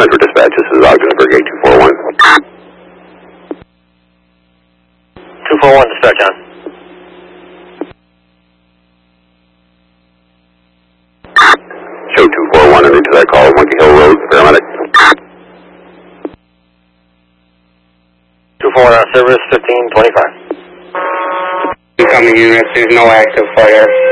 Central Dispatch, this is Ogdenburg 8241. 241, dispatch on. Show 241 and into that call, Monkey Hill Road, paramedic. 241 on service, 1525. Incoming units, there's no active fire.